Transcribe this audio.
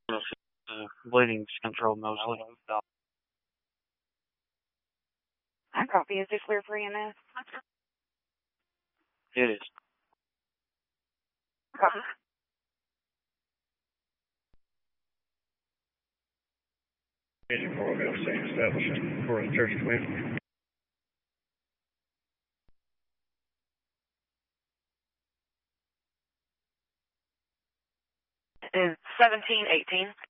Bleeding central mostly. I copy. Is this clear for EMS? It is. Copy. Agent 406 establishing for the church committee. Is 1718.